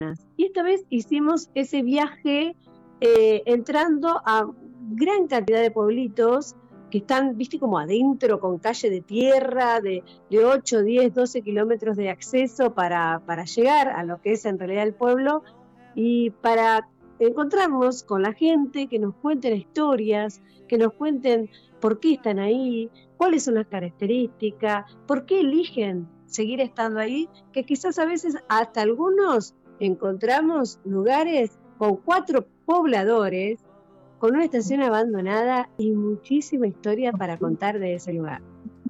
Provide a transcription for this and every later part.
Y esta vez hicimos ese viaje entrando a gran cantidad de pueblitos que están, viste, como adentro, con calle de tierra, de 8, 10, 12 kilómetros de acceso para llegar a lo que es en realidad el pueblo, y para encontrarnos con la gente, que nos cuenten historias, que nos cuenten por qué están ahí, cuáles son las características, por qué eligen seguir estando ahí, que quizás a veces hasta algunos encontramos lugares con 4 pobladores, con una estación abandonada y muchísima historia para contar de ese lugar.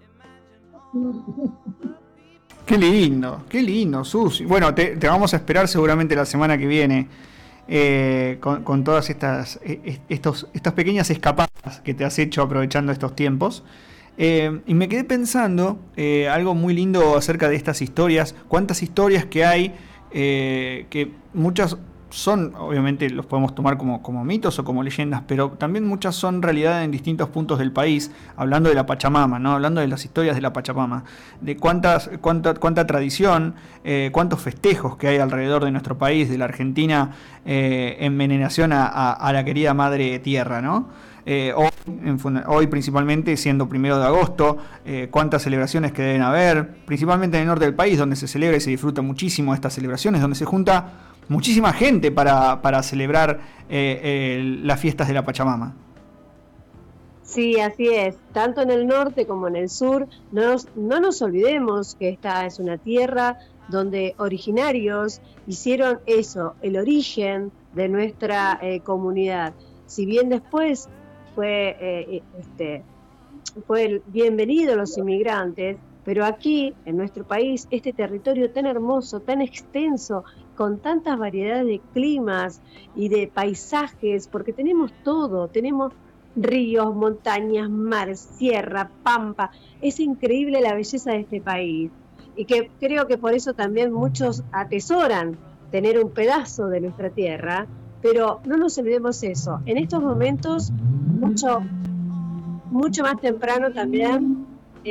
Qué lindo, Susi. Bueno, te vamos a esperar seguramente la semana que viene con todas estas pequeñas escapadas que te has hecho aprovechando estos tiempos. Y me quedé pensando algo muy lindo acerca de estas historias. Cuántas historias que hay, que muchas son, obviamente los podemos tomar como mitos o como leyendas, pero también muchas son realidad en distintos puntos del país, hablando de la Pachamama, ¿no? Hablando de las historias de la Pachamama, de cuánta tradición, cuántos festejos que hay alrededor de nuestro país, de la Argentina, en veneración a la querida Madre Tierra, ¿no? Hoy principalmente siendo 1 de agosto, cuántas celebraciones que deben haber, principalmente en el norte del país, donde se celebra y se disfruta muchísimo estas celebraciones, donde se junta muchísima gente para celebrar las fiestas de la Pachamama. Sí, así es. Tanto en el norte como en el sur, no nos olvidemos que esta es una tierra donde originarios hicieron eso, el origen de nuestra comunidad. Si bien después fue bienvenido los inmigrantes, pero aquí, en nuestro país, este territorio tan hermoso, tan extenso, con tantas variedades de climas y de paisajes, porque tenemos todo, tenemos ríos, montañas, mar, sierra, pampa. Es increíble la belleza de este país, y que creo que por eso también muchos atesoran tener un pedazo de nuestra tierra, pero no nos olvidemos eso. En estos momentos, mucho más temprano también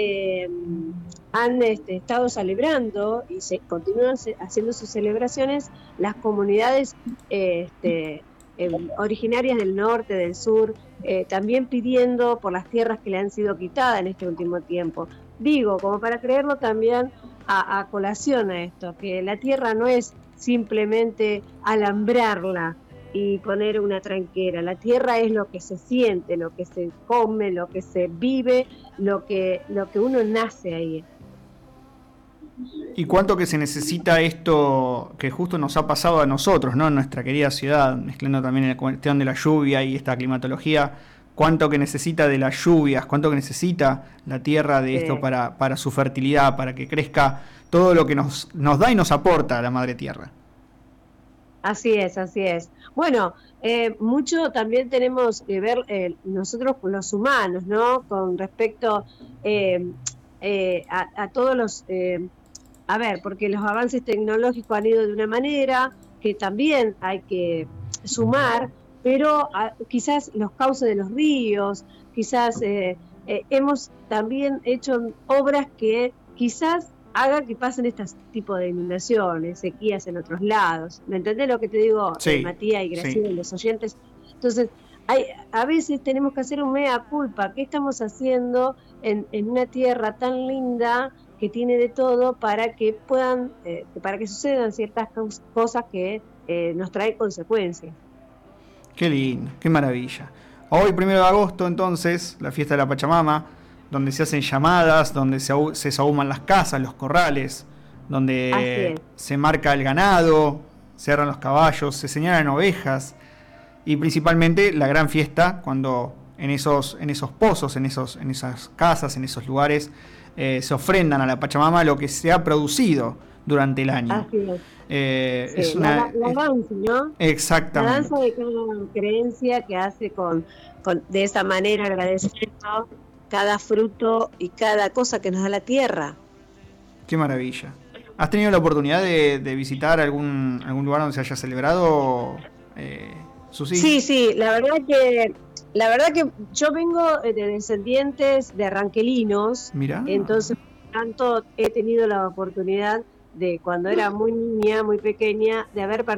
han estado celebrando y se continúan haciendo sus celebraciones las comunidades originarias del norte, del sur, también pidiendo por las tierras que le han sido quitadas en este último tiempo. Digo, como para creerlo también a colación a esto, que la tierra no es simplemente alambrarla y poner una tranquera. La tierra es lo que se siente, lo que se come, lo que se vive, lo que uno nace ahí. Y cuánto que se necesita esto que justo nos ha pasado a nosotros, ¿no? En nuestra querida ciudad, mezclando también la cuestión de la lluvia y esta climatología, cuánto que necesita de las lluvias, cuánto que necesita la tierra de esto para su fertilidad, para que crezca todo lo que nos da y nos aporta la Madre Tierra. Así es, así es. Bueno, mucho también tenemos que ver nosotros los humanos, ¿no? Con respecto a todos los... a ver, porque los avances tecnológicos han ido de una manera que también hay que sumar, pero quizás los cauces de los ríos, quizás hemos también hecho obras que quizás haga que pasen estos tipos de inundaciones, sequías en otros lados. ¿Me entendés lo que te digo, sí, Matías y Graciela, sí, los oyentes? Entonces, a veces tenemos que hacer un mea culpa. ¿Qué estamos haciendo en una tierra tan linda que tiene de todo para que puedan, para que sucedan ciertas cosas que nos traen consecuencias? Qué lindo, qué maravilla. Hoy, 1 de agosto, entonces, la fiesta de la Pachamama, donde se hacen llamadas, donde se sahuman las casas, los corrales, donde se marca el ganado, se arran los caballos, se señalan ovejas, y principalmente la gran fiesta, cuando en esos pozos, en esas casas, en esos lugares, se ofrendan a la Pachamama lo que se ha producido durante el año. Así es. Sí, es una, la danza, ¿no? Exactamente. La danza de cada creencia que hace de esa manera, agradeciendo cada fruto y cada cosa que nos da la tierra. Qué maravilla. ¿Has tenido la oportunidad de visitar algún lugar donde se haya celebrado, Susi? Sí, la verdad que yo vengo de descendientes de ranquelinos. Mirá. Entonces, por tanto, he tenido la oportunidad de, cuando era muy niña, muy pequeña, de haber participado